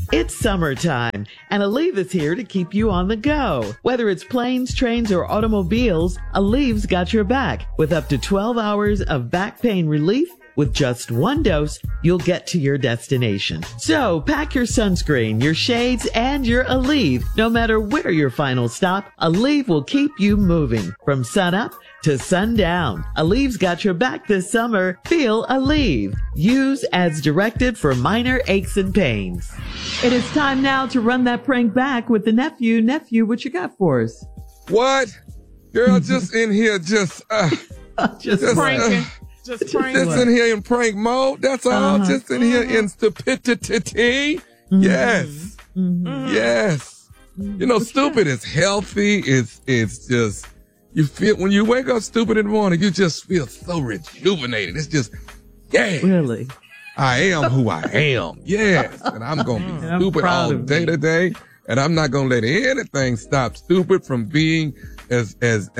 It's summertime, and Aleve is here to keep you on the go. Whether it's planes, trains, or automobiles, Aleve's got your back. With up to 12 hours of back pain relief, with just one dose, you'll get to your destination. So pack your sunscreen, your shades, and your Aleve. No matter where your final stop, Aleve will keep you moving from sunup to sundown. Aleve's got your back this summer. Feel Aleve. Use as directed for minor aches and pains. It is time now to run that prank back with the nephew. Nephew, what you got for us? What? Girl, just in here, just pranking. Just in here in prank mode. That's all. Just in here in stupidity. Yes. Yes. You know, stupid is healthy. It's just, you feel, when you wake up stupid in the morning, you just feel so rejuvenated. It's just, yeah. Really? I am who I am. Yes. And I'm going to be stupid all day today. And I'm not going to let anything stop stupid from being as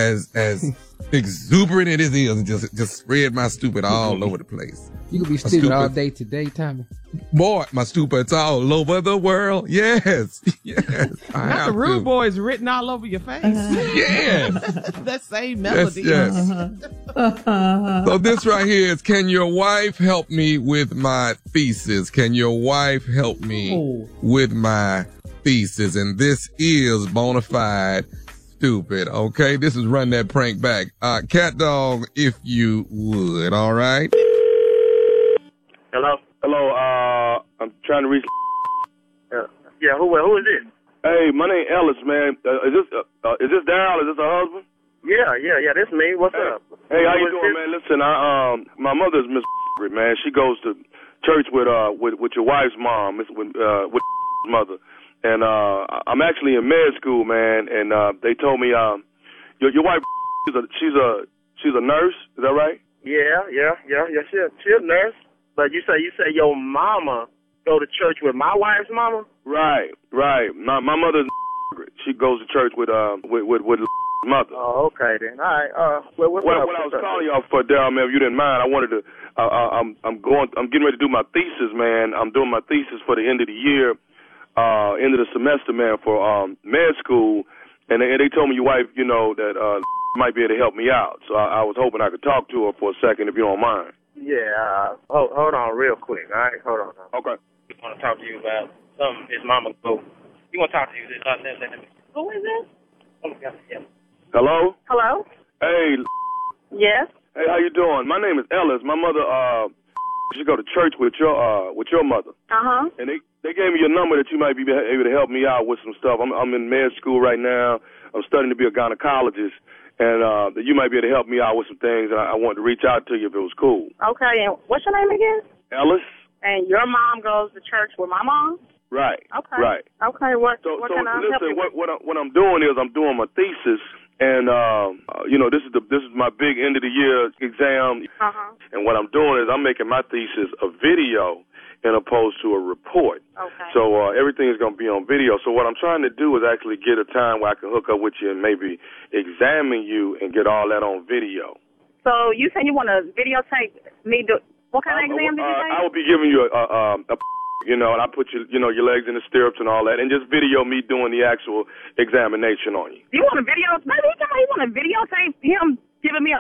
exuberant it is, and just spread my stupid all over the place. You can be stupid all day today, Tommy. Boy, my stupid's all over the world. Yes. Yes. Not the Rude Boys written all over your face. Yes. That same melody. Yes. So this right here is, can your wife help me with my thesis? Can your wife help me with my thesis? And this is bona fide stupid, okay? This is Run That Prank Back. Cat Dog, if you would, all right? Hello? Hello, I'm trying to reach... Yeah, who is this? Hey, my name Ellis, man. Is this Daryl? Is this her husband? Yeah, this me. What's up? Hey, how you doing, man? Listen, my mother's Miss man. She goes to church with your wife's mom, with mother. And I'm actually in med school, man, and they told me your wife, she's a nurse, is that right? Yeah, she's a nurse. But you say your mama go to church with my wife's mama? Right. My mother's she goes to church with mother. Oh, okay then. All right. What I was calling y'all for, Daryl, man, if you didn't mind, I wanted to. I'm getting ready to do my thesis, man. I'm doing my thesis for the end of the year. End of the semester, man, for med school, and they told me your wife, you know, that might be able to help me out. So I was hoping I could talk to her for a second, if you don't mind. Yeah. Hold on, real quick. All right, hold on. Okay. I want to talk to you about something his mama go. You want to talk to you? Who is this? Hello. Hello. Hey. Yes. Hey, how you doing? My name is Ellis. My mother she go to church with your mother. And they gave me your number that you might be able to help me out with some stuff. I'm in med school right now. I'm studying to be a gynecologist, and that you might be able to help me out with some things. And I wanted to reach out to you if it was cool. Okay. And what's your name again? Ellis. And your mom goes to church with my mom? Right. Okay. Right. Okay. What can I help you with? What I'm doing is I'm doing my thesis. And you know, this is my big end of the year exam. And what I'm doing is I'm making my thesis a video as opposed to a report. Okay. So everything is going to be on video. So what I'm trying to do is actually get a time where I can hook up with you and maybe examine you and get all that on video. So you said you want to videotape me do what kind of exam did you say? I will be giving you a you know, and I put your legs in the stirrups and all that, and just video me doing the actual examination on you. You want a video? Maybe you want to videotape him giving me a.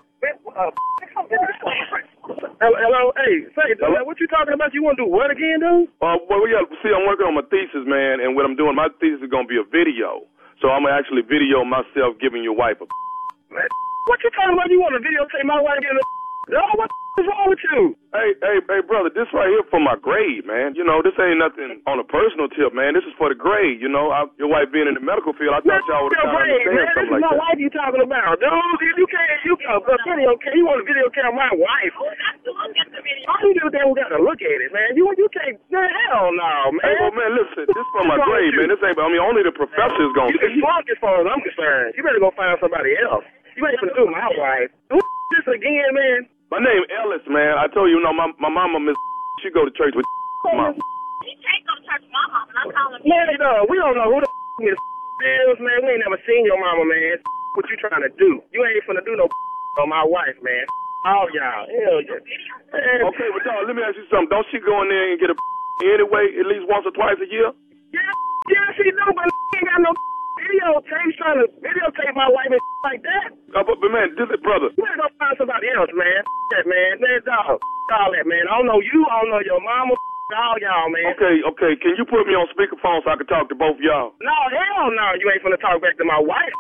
Hello, hey, say, what you talking about? You want to do what again, dude? Well, yeah, see, I'm working on my thesis, man, and what I'm doing, my thesis is going to be a video. So I'm going to actually video myself giving your wife a. Man, what you talking about? You want to videotape my wife giving a. No, what is wrong with you? Hey, brother, this right here for my grade, man. You know, this ain't nothing on a personal tip, man. This is for the grade. You know, your wife being in the medical field, I thought y'all would have understand something like that. This is my wife you talking about, dude. You can't video cam. You want to video cam my wife? All you do then got to look at it, man. You can't. Hell no, man. Hey, well, man, listen, this is for my grade, man. This ain't. I mean, only the professor is gonna see. You as far as I'm concerned. You better go find somebody else. You ain't gonna do my wife. Do this again, man. My name Ellis, man. I told you, my mama, Miss, she go to church with mom. She can't go to church with my mom, and I'm calling me. Man, no, we don't know who the Miss is, man. We ain't never seen your mama, man. What you trying to do? You ain't finna do no on my wife, man. All y'all. Hell yeah. Okay, but dog, let me ask you something. Don't she go in there and get a anyway, at least once or twice a year? Yeah, she do, but ain't got no videotape trying to videotape my wife and like that. But man, brother. You better go find somebody else, man. That, man. Dog. All that, man. I don't know you. I don't know your mama. All y'all, man. Okay. Can you put me on speakerphone so I can talk to both of y'all? No, hell no. You ain't finna talk back to my wife.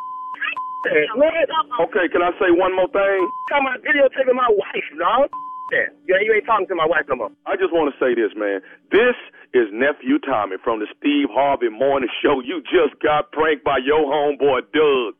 Okay, can I say one more thing? Talking about videotaping my wife, dog. Yeah, you ain't talking to my wife no more. I just want to say this, man. This is Nephew Tommy from the Steve Harvey Morning Show. You just got pranked by your homeboy, Doug.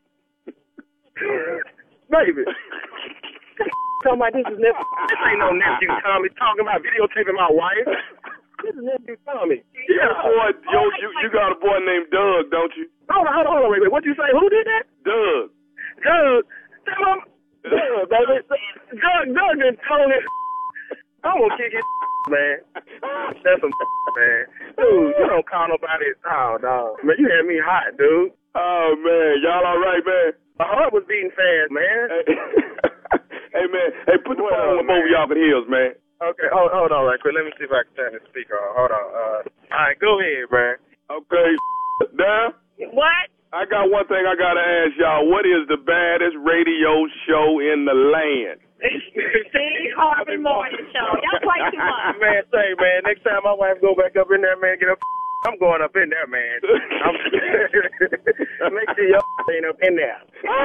Baby. Talking about this is nephew. This ain't no Nephew Tommy talking about videotaping my wife. This is Nephew Tommy. Yeah, boy, you got a boy named Doug, don't you? Hold on, wait. What you say? Who did that? Doug. Doug, baby. Doug done told it. I'm gonna kick his man. That's some man. Dude, you don't call nobody. Oh, no. Man, you had me hot, dude. Oh, man. Y'all all right, man? My heart was beating fast, man. Hey, man. Hey, put the phone with both of y'all in heels, man. Okay, hold on right quick. Let me see if I can turn the speaker on. Hold on. All right, go ahead, man. Okay. Now, What? I got one thing I got to ask y'all. What is the baddest radio show in the land? Steve Harvey Morning Show. Y'all play too much. Man, say, man, next time my wife go back up in there, man, get up. I'm going up in there, man. Make sure your ain't up in there.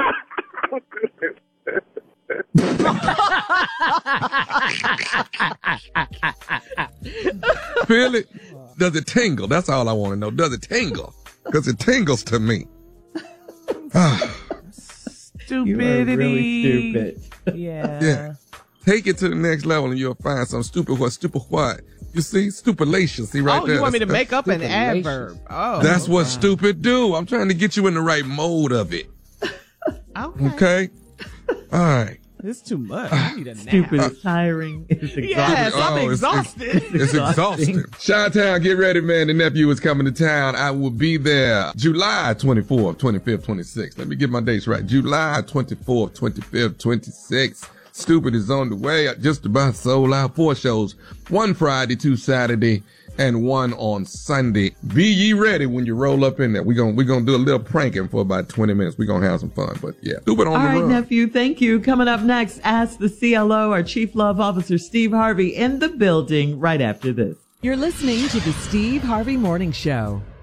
Feel it? Does it tingle? That's all I want to know. Does it tingle? Because it tingles to me. Stupidity. You are really stupid. Yeah. Take it to the next level and you'll find some stupid what? You see? Stupidation. See right there? You want me to make up an adverb. Oh. That's what stupid do. I'm trying to get you in the right mode of it. Okay? All right. It's too much. I need a nap. Stupid is tiring. It's exhausting. Yes, I'm exhausted. It's exhausting. Chi-Town, get ready, man. The nephew is coming to town. I will be there July 24th, 25th, 26th. Let me get my dates right. July 24th, 25th, 26th. Stupid is on the way. I just about sold out 4 shows. 1 Friday, 2 Saturday, and 1 on Sunday. Be ye ready when you roll up in there. We're gonna do a little pranking for about 20 minutes. We're gonna have some fun, but yeah. Stupid on the run. All right, nephew, thank you. Coming up next, Ask the CLO, our Chief Love Officer, Steve Harvey, in the building right after this. You're listening to the Steve Harvey Morning Show.